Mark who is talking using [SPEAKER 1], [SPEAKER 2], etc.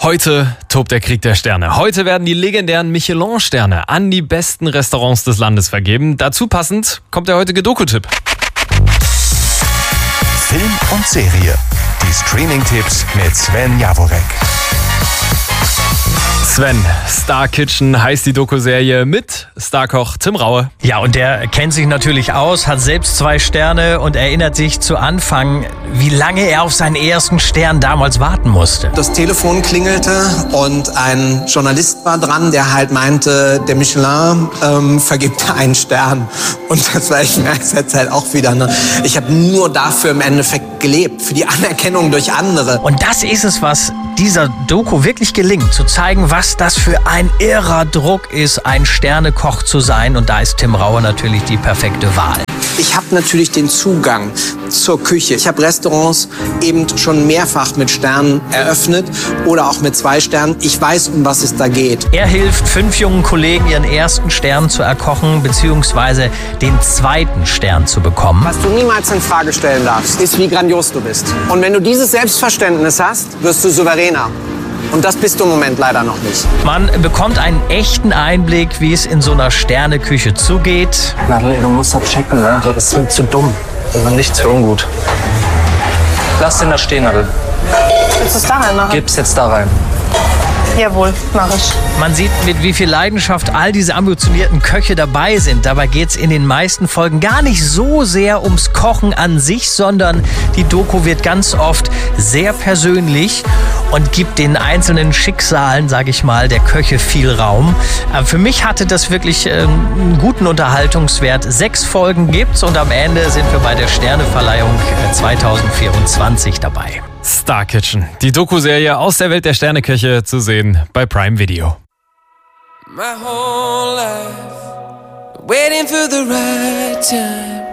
[SPEAKER 1] Heute tobt der Krieg der Sterne. Heute werden die legendären Michelin-Sterne an die besten Restaurants des Landes vergeben. Dazu passend kommt der heutige Doku-Tipp.
[SPEAKER 2] Film und Serie. Die Streaming-Tipps mit Sven Jaworek.
[SPEAKER 1] Sven, Star Kitchen heißt die Doku-Serie mit Starkoch Tim Raue.
[SPEAKER 3] Ja, und der kennt sich natürlich aus, hat selbst 2 Sterne und erinnert sich zu Anfang, wie lange er auf seinen ersten Stern damals warten musste.
[SPEAKER 4] Das Telefon klingelte und ein Journalist war dran, der halt meinte, der Michelin vergibt einen Stern. Und das war, ich merke es jetzt halt auch wieder, ne? Ich habe nur dafür im Endeffekt gelebt, für die Anerkennung durch andere.
[SPEAKER 3] Und das ist es, was dieser Doku wirklich gelingt, zu zeigen, was das für ein irrer Druck ist, ein Sternekoch zu sein. Und da ist Tim Raue natürlich die perfekte Wahl.
[SPEAKER 4] Ich habe natürlich den Zugang zur Küche. Ich habe Restaurants eben schon mehrfach mit Sternen eröffnet oder auch mit 2 Sternen. Ich weiß, um was es da geht.
[SPEAKER 3] Er hilft 5 jungen Kollegen, ihren ersten Stern zu erkochen bzw. den 2. Stern zu bekommen.
[SPEAKER 4] Was du niemals in Frage stellen darfst, ist, wie grandios du bist. Und wenn du dieses Selbstverständnis hast, wirst du souveräner. Und das bist du im Moment leider noch nicht.
[SPEAKER 3] Man bekommt einen echten Einblick, wie es in so einer Sterneküche zugeht.
[SPEAKER 5] Nadel, du musst das checken, ne? Das ist zu dumm. Das ist nicht zu ungut. Lass den da stehen, Nadel.
[SPEAKER 6] Willst du es da reinmachen?
[SPEAKER 5] Gib's jetzt da rein.
[SPEAKER 6] Jawohl, mach ich.
[SPEAKER 3] Man sieht, mit wie viel Leidenschaft all diese ambitionierten Köche dabei sind. Dabei geht es in den meisten Folgen gar nicht so sehr ums Kochen an sich, sondern die Doku wird ganz oft sehr persönlich und gibt den einzelnen Schicksalen, sage ich mal, der Köche viel Raum. Für mich hatte das wirklich einen guten Unterhaltungswert. 6 Folgen gibt's und am Ende sind wir bei der Sterneverleihung 2024 dabei.
[SPEAKER 1] Star Kitchen, die Doku-Serie aus der Welt der Sterneköche, zu sehen bei Prime Video.
[SPEAKER 7] My whole life waiting for the right time.